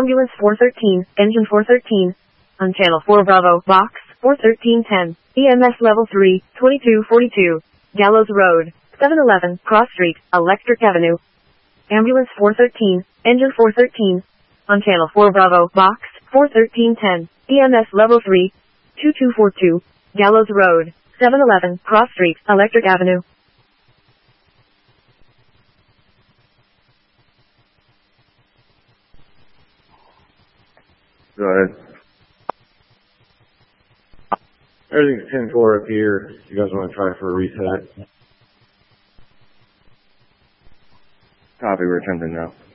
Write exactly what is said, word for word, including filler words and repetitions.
Ambulance four thirteen, engine four thirteen. On channel four Bravo, box four thirteen ten. E M S level three, twenty-two forty-two. Gallows Road, seven eleven, Cross Street, Electric Avenue. Ambulance four thirteen, engine four thirteen. On channel four Bravo, box four thirteen ten. E M S level three, twenty-two forty-two. Gallows Road, seven eleven, Cross Street, Electric Avenue. Go ahead. Everything's ten four up here. You guys want to try for a reset? Copy, we're attempting now.